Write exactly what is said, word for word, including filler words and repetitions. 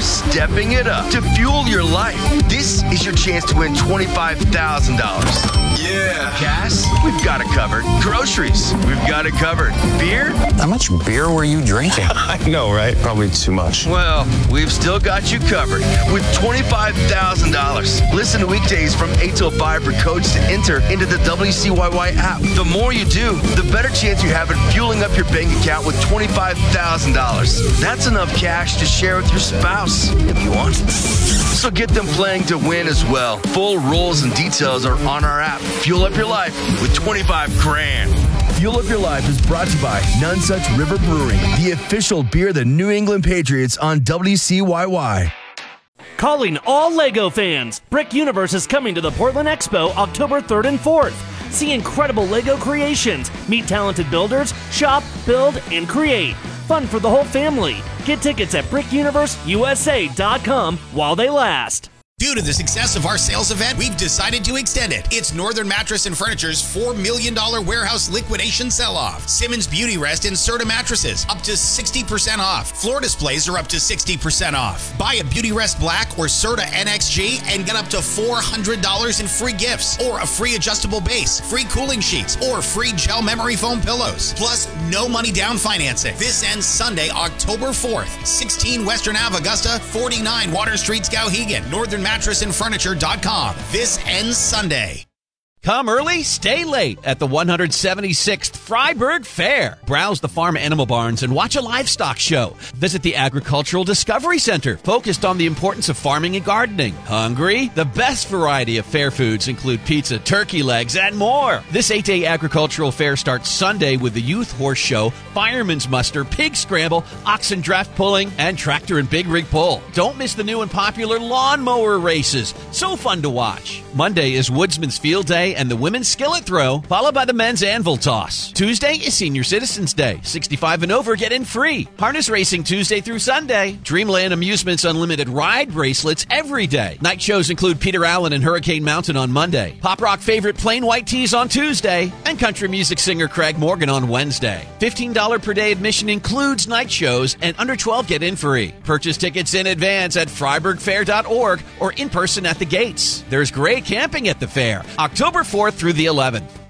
stepping it up to fuel your life. This is your chance to win twenty-five thousand dollars. Yeah. Gas? We've got it covered. Groceries? We've got it covered. Beer? How much beer were you drinking? I know, right? Probably too much. Well, we've still got you covered with twenty-five thousand dollars. Listen to weekdays from eight till five for codes to enter into the W C Y Y app. The more you do, the better chance you have at fueling up your bank account with twenty-five thousand dollars. That's enough cash to share with your spouse if you want. So get them playing to win as well. Full rules and details are on our app. Fuel up your life with twenty-five grand. Fuel Up Your Life is brought to you by None Such River Brewing, the official beer of the New England Patriots on W C Y Y. Calling all LEGO fans. Brick Universe is coming to the Portland Expo October third and fourth. See incredible LEGO creations, meet talented builders, shop, build, and create. Fun for the whole family. Get tickets at brick universe u s a dot com while they last. Due to the success of our sales event, we've decided to extend it. It's Northern Mattress and Furniture's four million dollars warehouse liquidation sell-off. Simmons Beauty Rest and Serta mattresses, up to sixty percent off. Floor displays are up to sixty percent off. Buy a Beauty Rest Black or Serta N X G and get up to four hundred dollars in free gifts, or a free adjustable base, free cooling sheets, or free gel memory foam pillows. Plus, no money down financing. This ends Sunday, October fourth. sixteen Western Ave, Augusta, forty-nine Water Street, Skowhegan. Northern Mattress and Furniture dot com. This ends Sunday. Come early, stay late at the one hundred seventy-sixth Freiburg Fair. Browse the farm animal barns and watch a livestock show. Visit the Agricultural Discovery Center, focused on the importance of farming and gardening. Hungry? The best variety of fair foods include pizza, turkey legs, and more. This eight-day agricultural fair starts Sunday with the Youth Horse Show, Fireman's Muster, Pig Scramble, Oxen Draft Pulling, and Tractor and Big Rig Pull. Don't miss the new and popular lawnmower races. So fun to watch. Monday is Woodsman's Field Day and the women's skillet throw, followed by the men's anvil toss. Tuesday is Senior Citizens Day. sixty-five and over get in free. Harness racing Tuesday through Sunday. Dreamland Amusements unlimited ride bracelets every day. Night shows include Peter Allen and Hurricane Mountain on Monday. Pop rock favorite Plain White Tees on Tuesday. And country music singer Craig Morgan on Wednesday. fifteen dollars per day admission includes night shows, and under twelve get in free. Purchase tickets in advance at freiburg fair dot org or in person at the gates. There's great camping at the fair. October fourth through the eleventh.